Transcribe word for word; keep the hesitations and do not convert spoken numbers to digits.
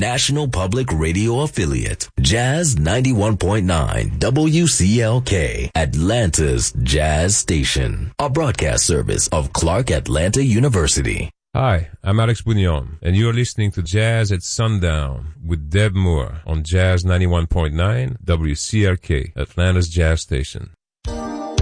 National Public Radio affiliate, Jazz ninety-one point nine W C L K, Atlanta's Jazz Station, a broadcast service of Clark Atlanta University. Hi, I'm Alex Bouillon, and you're listening to Jazz at Sundown with Deb Moore on Jazz ninety-one point nine W C R K, Atlanta's Jazz Station.